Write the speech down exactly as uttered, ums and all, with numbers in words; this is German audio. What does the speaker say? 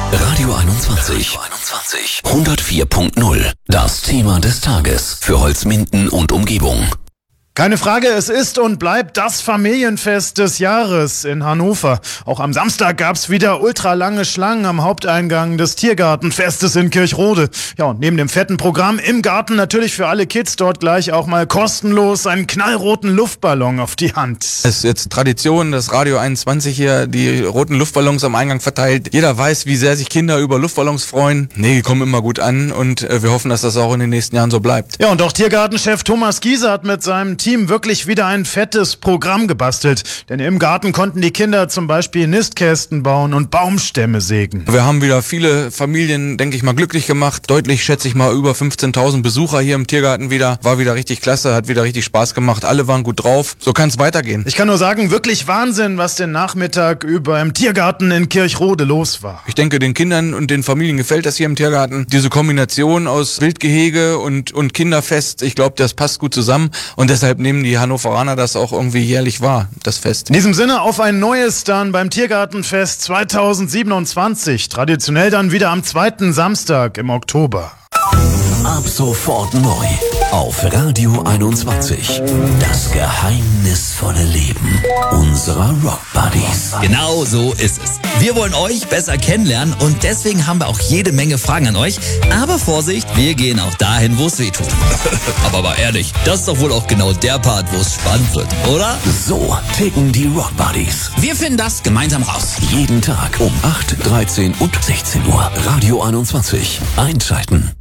Radio einundzwanzig. Radio einundzwanzig. hundertvier Punkt null. Das Thema des Tages für Holzminden und Umgebung. Keine Frage, es ist und bleibt das Familienfest des Jahres in Hannover. Auch am Samstag gab's wieder ultralange Schlangen am Haupteingang des Tiergartenfestes in Kirchrode. Ja, und neben dem fetten Programm im Garten natürlich für alle Kids dort gleich auch mal kostenlos einen knallroten Luftballon auf die Hand. Es ist jetzt Tradition, dass Radio einundzwanzig hier die roten Luftballons am Eingang verteilt. Jeder weiß, wie sehr sich Kinder über Luftballons freuen. Nee, die kommen immer gut an und äh, wir hoffen, dass das auch in den nächsten Jahren so bleibt. Ja, und auch Tiergartenchef Thomas Giese hat mit seinem Team wirklich wieder ein fettes Programm gebastelt. Denn im Garten konnten die Kinder zum Beispiel Nistkästen bauen und Baumstämme sägen. Wir haben wieder viele Familien, denke ich mal, glücklich gemacht. Deutlich, schätze ich mal, über fünfzehntausend Besucher hier im Tiergarten wieder. War wieder richtig klasse, hat wieder richtig Spaß gemacht. Alle waren gut drauf. So kann es weitergehen. Ich kann nur sagen, wirklich Wahnsinn, was den Nachmittag über im Tiergarten in Kirchrode los war. Ich denke, den Kindern und den Familien gefällt das hier im Tiergarten. Diese Kombination aus Wildgehege und, und Kinderfest, ich glaube, das passt gut zusammen. Und deshalb nehmen die Hannoveraner das auch irgendwie jährlich wahr, das Fest. In diesem Sinne auf ein neues dann beim Tiergartenfest zweitausendsiebenundzwanzig. Traditionell dann wieder am zweiten Samstag im Oktober. Ab sofort neu auf Radio einundzwanzig. Das geheimnisvolle Leben unserer Rock Buddies. Genau so ist es. Wir wollen euch besser kennenlernen und deswegen haben wir auch jede Menge Fragen an euch. Aber Vorsicht, wir gehen auch dahin, wo es weh tut. Aber mal ehrlich, das ist doch wohl auch genau der Part, wo es spannend wird, oder? So ticken die Rock Buddies. Wir finden das gemeinsam raus. Jeden Tag um acht, dreizehn und sechzehn Uhr. Radio einundzwanzig. Einschalten.